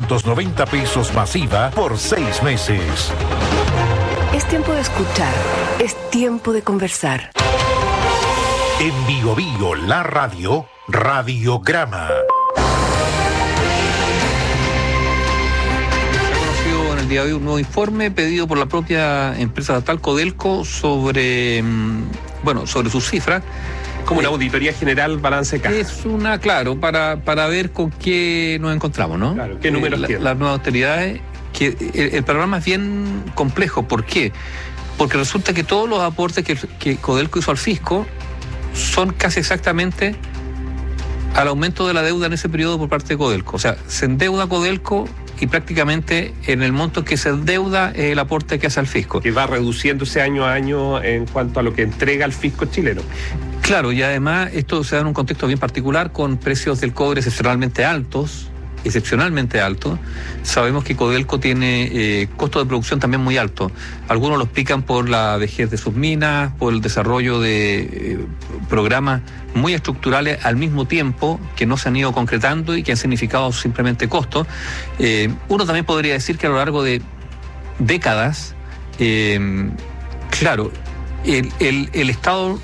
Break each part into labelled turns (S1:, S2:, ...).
S1: 290 pesos masiva por 6 meses.
S2: Es tiempo de escuchar, es tiempo de conversar.
S1: En Bio Bio, la radio, Radiograma.
S3: El día de hoy un nuevo informe pedido por la propia empresa estatal Codelco sobre sus cifras.
S4: Como una auditoría general, balance de caja.
S3: Es claro, para ver con qué nos encontramos, ¿no?
S4: Claro, qué números tiene.
S3: Las nuevas autoridades, que el programa es bien complejo. ¿Por qué? Porque resulta que todos los aportes que Codelco hizo al fisco son casi exactamente al aumento de la deuda en ese periodo por parte de Codelco. O sea, se endeuda Codelco y prácticamente en el monto que se endeuda el aporte que hace al fisco.
S4: Que va reduciéndose año a año en cuanto a lo que entrega el fisco chileno.
S3: Claro, y además esto se da en un contexto bien particular con precios del cobre excepcionalmente altos. Sabemos que Codelco tiene costos de producción también muy altos. Algunos lo explican por la vejez de sus minas, por el desarrollo de programas muy estructurales al mismo tiempo que no se han ido concretando y que han significado simplemente costos. Uno también podría decir que a lo largo de décadas, el Estado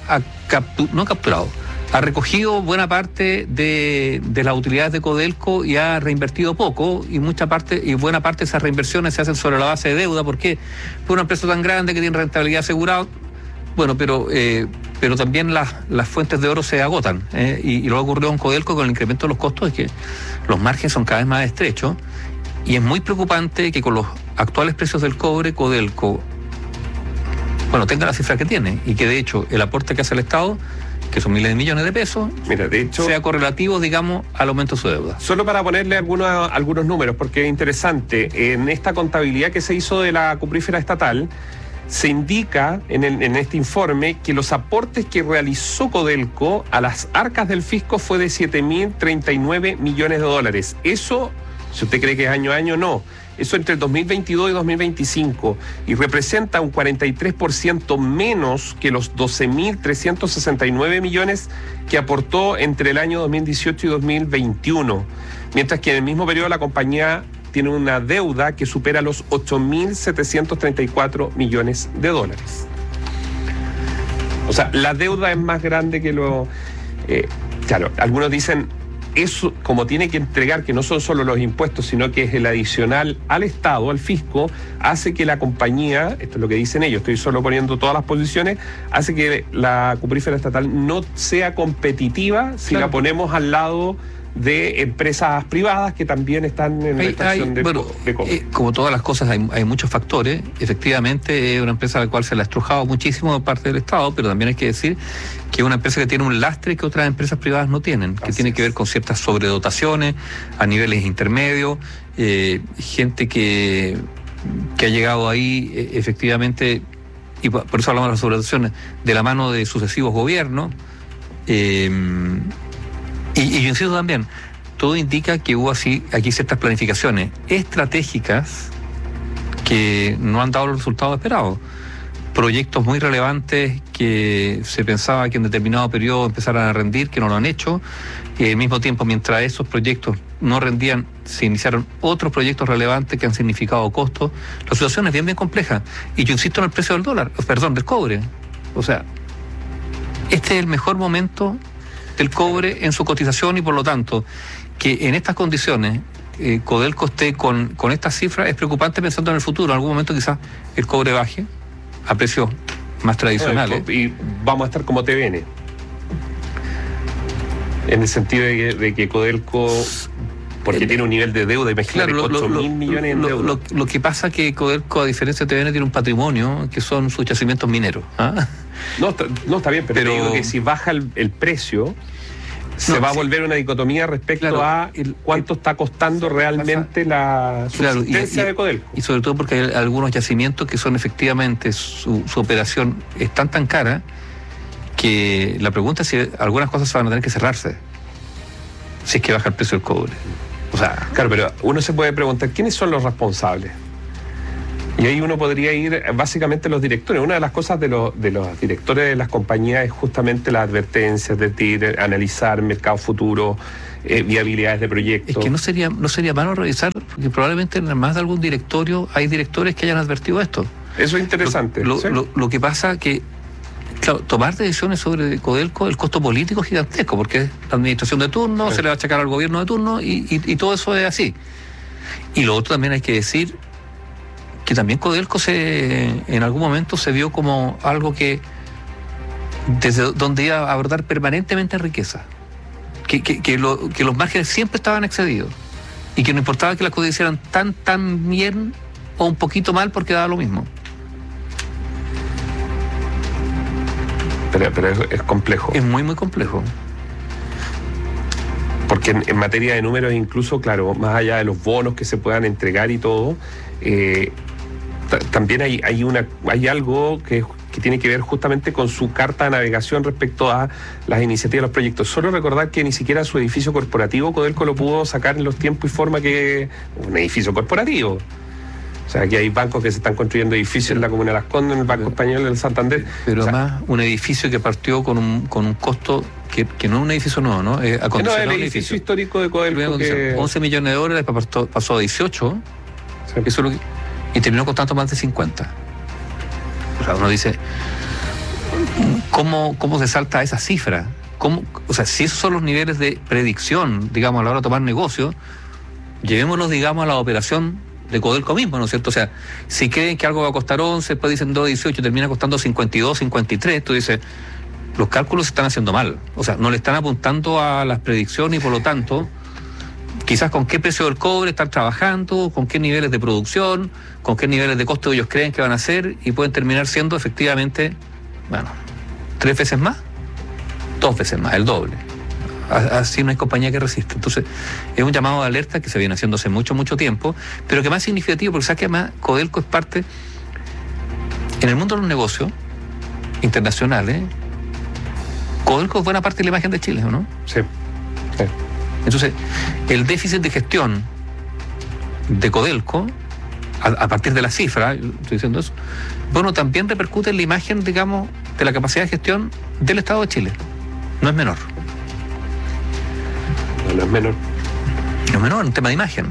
S3: ha recogido buena parte de las utilidades de Codelco y ha reinvertido poco, y buena parte de esas reinversiones se hacen sobre la base de deuda. ¿Por qué? Por una empresa tan grande que tiene rentabilidad asegurada. Bueno, pero también las fuentes de oro se agotan, y lo que ocurrió en Codelco con el incremento de los costos es que los márgenes son cada vez más estrechos, y es muy preocupante que con los actuales precios del cobre Codelco tenga la cifra que tiene, y que de hecho el aporte que hace el Estado, que son miles de millones de pesos, sea correlativo, digamos, al aumento de su deuda.
S4: Solo para ponerle algunos números, porque es interesante, en esta contabilidad que se hizo de la cuprífera estatal, se indica en este informe que los aportes que realizó Codelco a las arcas del fisco fue de 7.039 millones de dólares. Eso, si usted cree que es año a año, no. Eso entre el 2022 y 2025, y representa un 43% menos que los 12.369 millones que aportó entre el año 2018 y 2021, mientras que en el mismo periodo la compañía tiene una deuda que supera los 8.734 millones de dólares. O sea, la deuda es más grande que lo... claro, algunos dicen... Eso, como tiene que entregar, que no son solo los impuestos, sino que es el adicional al Estado, al fisco, hace que la compañía, esto es lo que dicen ellos, estoy solo poniendo todas las posiciones, hace que la cuprífera estatal no sea competitiva si la ponemos al lado de empresas privadas que también están en la extracción de cobre.
S3: Como todas las cosas, hay muchos factores. Efectivamente, es una empresa a la cual se le ha estrujado muchísimo de parte del Estado, pero también hay que decir que es una empresa que tiene un lastre que otras empresas privadas no tienen, que tiene que ver con ciertas sobredotaciones a niveles intermedios, gente que ha llegado ahí efectivamente, y por eso hablamos de las sobredotaciones, de la mano de sucesivos gobiernos. Y yo insisto también, todo indica que hubo aquí ciertas planificaciones estratégicas que no han dado los resultados esperados. Proyectos muy relevantes que se pensaba que en determinado periodo empezaran a rendir, que no lo han hecho. Al mismo tiempo, mientras esos proyectos no rendían, se iniciaron otros proyectos relevantes que han significado costos. La situación es bien compleja. Y yo insisto en el precio del cobre. O sea, este es el mejor momento del cobre en su cotización, y por lo tanto, que en estas condiciones Codelco esté con estas cifras es preocupante, pensando en el futuro. En algún momento quizás el cobre baje a precios más tradicionales.
S4: Y vamos a estar como TVN. En el sentido de que Codelco, porque tiene un nivel de deuda, imagínate, 8.000 millones en deuda.
S3: Lo que pasa es que Codelco, a diferencia de TVN, tiene un patrimonio que son sus yacimientos mineros.
S4: No, está bien, pero te digo que si baja el precio, se va a volver una dicotomía respecto a cuánto está costando realmente la subsistencia de Codelco.
S3: Y sobre todo porque hay algunos yacimientos que son efectivamente, su operación es tan cara que la pregunta es si algunas cosas se van a tener que cerrarse si es que baja el precio del cobre. O sea,
S4: claro, pero uno se puede preguntar, ¿quiénes son los responsables? Y ahí uno podría ir básicamente los directores. Una de las cosas de los directores de las compañías es justamente las advertencias, analizar mercado futuro, viabilidades de proyectos.
S3: Es que no sería malo revisar que probablemente en más de algún directorio hay directores que hayan advertido esto.
S4: Eso es interesante.
S3: Lo,
S4: ¿sí?
S3: lo que pasa que, claro, tomar decisiones sobre Codelco, el costo político es gigantesco, porque es la administración de turno, se le va a achacar al gobierno de turno y todo eso es así. Y lo otro también hay que decir que también Codelco en algún momento se vio como algo que desde donde iba a abordar permanentemente riqueza, que los márgenes siempre estaban excedidos y que no importaba que las cosas hicieran tan bien o un poquito mal porque daba lo mismo.
S4: Pero es complejo.
S3: Es muy complejo.
S4: Porque en materia de números, incluso, claro, más allá de los bonos que se puedan entregar y todo, también hay algo que tiene que ver justamente con su carta de navegación respecto a las iniciativas de los proyectos. Solo recordar que ni siquiera su edificio corporativo Codelco lo pudo sacar en los tiempos y forma que un edificio corporativo. O sea, aquí hay bancos que se están construyendo edificios en la Comuna de Las Condes, en el Banco Español, del Santander.
S3: Pero
S4: o sea,
S3: además, un edificio que partió con un costo que no es un edificio nuevo, ¿no?
S4: no, el edificio histórico de Codelco.
S3: 11 millones de dólares, pasó a 18,
S4: sí.
S3: Eso es lo que, y terminó costando más de 50. O sea, uno dice, ¿cómo se salta a esa cifra? O sea, si esos son los niveles de predicción, digamos, a la hora de tomar negocio, llevémoslos, digamos, a la operación de Codelco mismo, ¿no es cierto? O sea, si creen que algo va a costar 11, después dicen 2,18, termina costando 52, 53, tú dices, los cálculos se están haciendo mal. O sea, no le están apuntando a las predicciones y por lo tanto, quizás con qué precio del cobre están trabajando, con qué niveles de producción, con qué niveles de costo ellos creen que van a hacer y pueden terminar siendo efectivamente, 3 veces más, 2 veces más, el doble. Así no hay compañía que resista. Entonces, es un llamado de alerta que se viene haciendo hace mucho mucho, pero que más significativo, porque sabes que además Codelco es parte, en el mundo de los negocios internacionales, Codelco es buena parte de la imagen de Chile, ¿o no?
S4: Sí.
S3: Entonces, el déficit de gestión de Codelco, a partir de las cifras, estoy diciendo eso, bueno, también repercute en la imagen, digamos, de la capacidad de gestión del Estado de Chile. No es menor.
S4: No es menor.
S3: No es menor, en tema de imagen.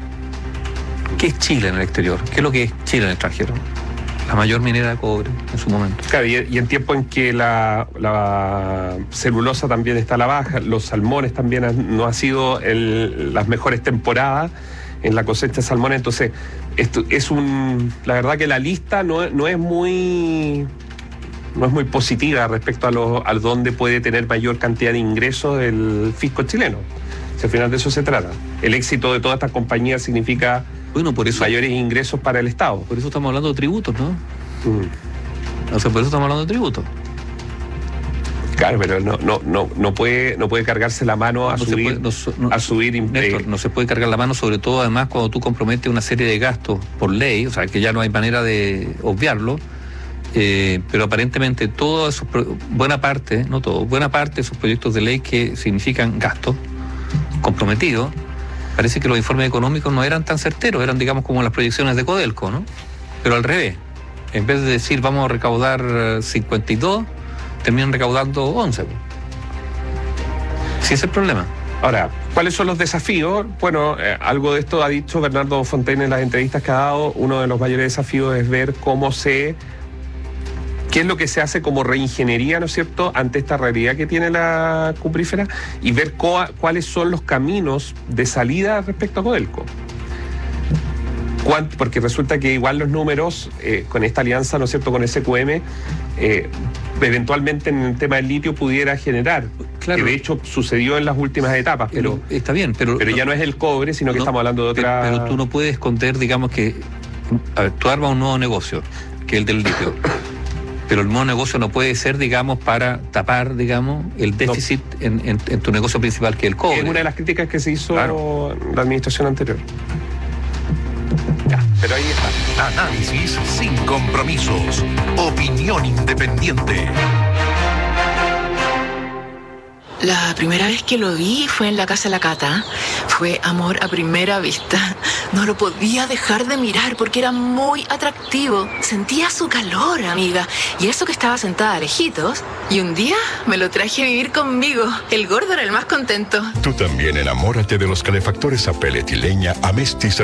S3: ¿Qué es Chile en el exterior? ¿Qué es lo que es Chile en el extranjero? La mayor minera de cobre en su momento.
S4: Claro, y en tiempo en que la celulosa también está a la baja, los salmones también no han sido las mejores temporadas en la cosecha de salmones, entonces esto es la verdad que la lista no es muy positiva respecto a dónde puede tener mayor cantidad de ingresos el fisco chileno. Si al final de eso se trata. El éxito de todas estas compañías significa
S3: por eso,
S4: mayores ingresos para el Estado.
S3: Por eso estamos hablando de tributos, ¿no? O sea, por eso estamos hablando de tributos.
S4: Claro, pero no puede cargarse la mano a subir.
S3: Néstor, no se puede cargar la mano, sobre todo además cuando tú comprometes una serie de gastos por ley, o sea, que ya no hay manera de obviarlo. Pero aparentemente buena parte de esos proyectos de ley que significan gastos comprometidos, parece que los informes económicos no eran tan certeros, eran, digamos, como las proyecciones de Codelco, ¿no? Pero al revés, en vez de decir vamos a recaudar 52, terminan recaudando 11. Sí, ese es el problema.
S4: Ahora, ¿cuáles son los desafíos? Bueno, algo de esto ha dicho Bernardo Fontaine en las entrevistas que ha dado. Uno de los mayores desafíos es ver qué es lo que se hace como reingeniería, ¿no es cierto?, ante esta realidad que tiene la cuprífera y ver cuáles son los caminos de salida respecto a Codelco. Porque resulta que igual los números, con esta alianza, ¿no es cierto?, con SQM, eventualmente en el tema del litio pudiera generar, claro, que de hecho sucedió en las últimas etapas, pero
S3: está bien, pero
S4: ya no es el cobre, sino que estamos hablando de otra...
S3: Pero tú no puedes esconder, digamos que, a ver, tú armas un nuevo negocio, que es el del litio. Pero el nuevo negocio no puede ser, digamos, para tapar, digamos, el déficit en tu negocio principal, que es el cobre.
S4: Es una de las críticas que se hizo la administración anterior. Ya, pero ahí está.
S1: Análisis sin compromisos. Opinión independiente.
S5: La primera vez que lo vi fue en la casa de la Cata. Fue amor a primera vista. No lo podía dejar de mirar porque era muy atractivo. Sentía su calor, amiga. Y eso que estaba sentada a lejitos. Y un día me lo traje a vivir conmigo. El gordo era el más contento.
S6: Tú también enamórate de los calefactores a pellet y leña Amestis